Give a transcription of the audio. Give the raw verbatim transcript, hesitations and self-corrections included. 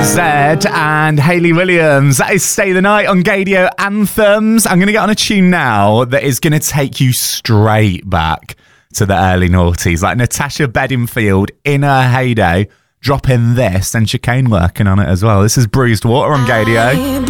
Z and Hayley Williams. That is Stay the Night on Gaydio Anthems. I'm going to get on a tune now that is going to take you straight back to the early noughties. Like Natasha Bedingfield in her heyday, dropping this, and Chicane working on it as well. This is Bruised Water on Gaydio.